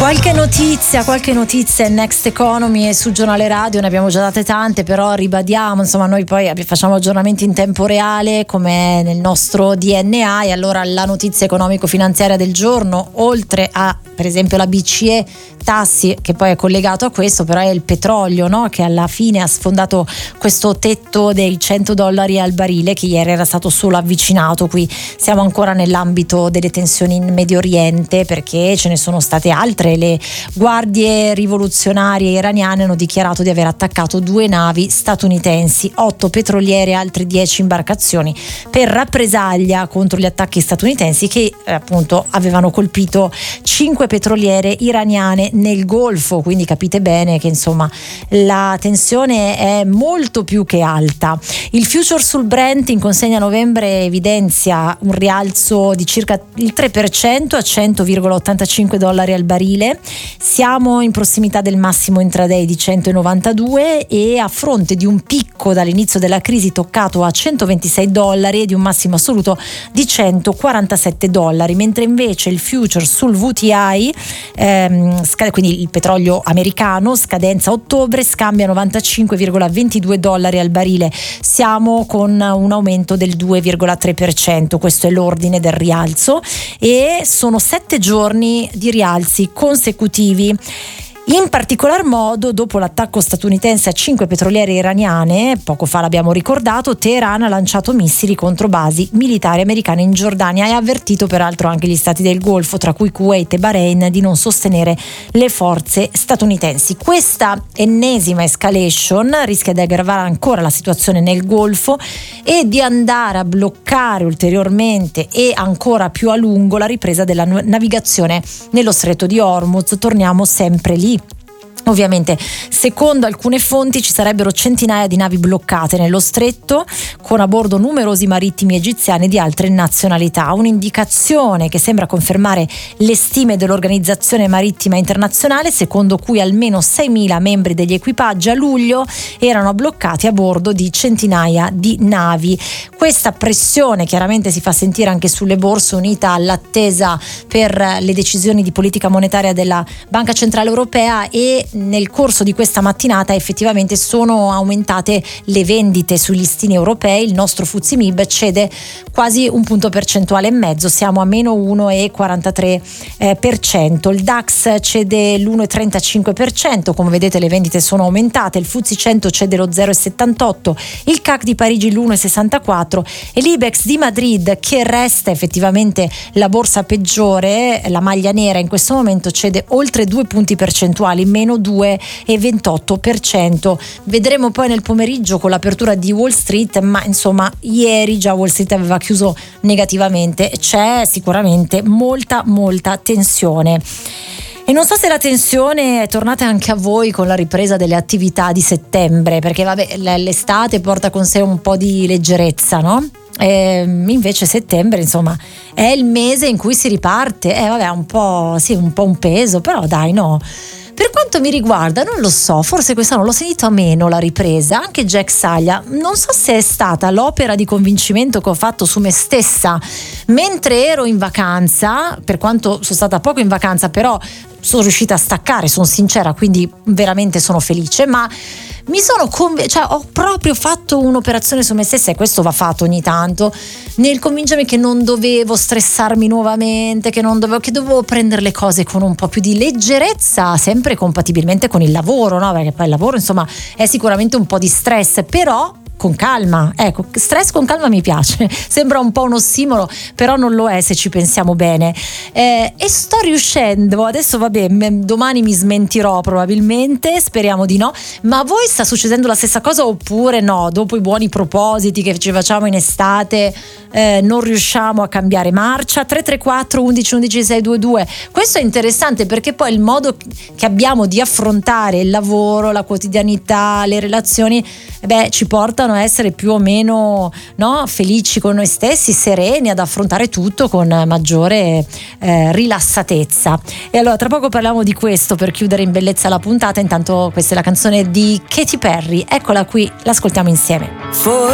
Qualche notizia in Next Economy e sul giornale radio, ne abbiamo già date tante, però ribadiamo, insomma, noi poi facciamo aggiornamenti in tempo reale come nel nostro DNA, e allora la notizia economico-finanziaria del giorno, oltre a per esempio la BCE tassi, che poi è collegato a questo, però è il petrolio, no? Che alla fine ha sfondato questo tetto dei $100 al barile, che ieri era stato solo avvicinato. Qui siamo ancora nell'ambito delle tensioni in Medio Oriente, perché ce ne sono state altre. Le guardie rivoluzionarie iraniane hanno dichiarato di aver attaccato 2 navi statunitensi, 8 petroliere e altre 10 imbarcazioni, per rappresaglia contro gli attacchi statunitensi che appunto avevano colpito 5 petroliere iraniane nel Golfo. Quindi capite bene che insomma la tensione è molto più che alta. Il future sul Brent in consegna a novembre evidenzia un rialzo di circa il 3% a $100,85 al barile. Siamo in prossimità del massimo intraday di 192 e a fronte di un picco dall'inizio della crisi toccato a $126 e di un massimo assoluto di $147, mentre invece il future sul VTI, quindi il petrolio americano, scadenza ottobre, scambia $95,22 al barile. Siamo con un aumento del 2,3%, questo è l'ordine del rialzo, e sono 7 giorni di rialzi consecutivi. In particolar modo, dopo l'attacco statunitense a 5 petroliere iraniane, poco fa l'abbiamo ricordato, Teheran ha lanciato missili contro basi militari americane in Giordania e ha avvertito peraltro anche gli stati del Golfo, tra cui Kuwait e Bahrain, di non sostenere le forze statunitensi. Questa ennesima escalation rischia di aggravare ancora la situazione nel Golfo e di andare a bloccare ulteriormente e ancora più a lungo la ripresa della navigazione nello stretto di Hormuz. Torniamo sempre lì. Ovviamente, secondo alcune fonti, ci sarebbero centinaia di navi bloccate nello stretto, con a bordo numerosi marittimi egiziani di altre nazionalità. Un'indicazione che sembra confermare le stime dell'Organizzazione Marittima Internazionale, secondo cui almeno 6.000 membri degli equipaggi a luglio erano bloccati a bordo di centinaia di navi. Questa pressione chiaramente si fa sentire anche sulle borse, unita all'attesa per le decisioni di politica monetaria della Banca Centrale Europea, e nel corso di questa mattinata effettivamente sono aumentate le vendite sugli listini europei. Il nostro FTSE MIB cede quasi un punto percentuale e mezzo, siamo a meno 1,43%. Il DAX cede l'1,35%, come vedete le vendite sono aumentate. Il FTSE 100 cede lo 0,78%, il CAC di Parigi l'1,64% e l'Ibex di Madrid, che resta effettivamente la borsa peggiore, la maglia nera in questo momento, cede oltre 2 punti percentuali, meno 2,28%. Vedremo poi nel pomeriggio con l'apertura di Wall Street, ma insomma ieri già Wall Street aveva chiuso negativamente. C'è sicuramente molta tensione. E non so se la tensione è tornata anche a voi con la ripresa delle attività di settembre, perché vabbè, l'estate porta con sé un po' di leggerezza, no? Invece settembre insomma è il mese in cui si riparte. Vabbè, un po' un peso, però dai, no. Per quanto mi riguarda, non lo so, forse quest'anno l'ho sentito a meno la ripresa, anche Jack Saglia. Non so se è stata l'opera di convincimento che ho fatto su me stessa mentre ero in vacanza, per quanto sono stata poco in vacanza, però sono riuscita a staccare, sono sincera, quindi veramente sono felice, ma mi sono ho proprio fatto un'operazione su me stessa, e questo va fatto ogni tanto, nel convincermi che non dovevo stressarmi nuovamente, che dovevo prendere le cose con un po' più di leggerezza, sempre compatibilmente con il lavoro, no? Perché poi il lavoro insomma è sicuramente un po' di stress, però con calma. Ecco, stress con calma mi piace. Sembra un po' un ossimoro, però non lo è se ci pensiamo bene. E sto riuscendo. Adesso vabbè, domani mi smentirò probabilmente, speriamo di no. Ma a voi sta succedendo la stessa cosa oppure no? Dopo i buoni propositi che ci facciamo in estate, non riusciamo a cambiare marcia? 334 11 11 622. Questo è interessante, perché poi il modo che abbiamo di affrontare il lavoro, la quotidianità, le relazioni, ci portano a essere più o meno, no, felici con noi stessi, sereni, ad affrontare tutto con maggiore rilassatezezza. E allora tra poco parliamo di questo per chiudere in bellezza la puntata. Intanto questa è la canzone di Katy Perry, eccola qui, l'ascoltiamo insieme.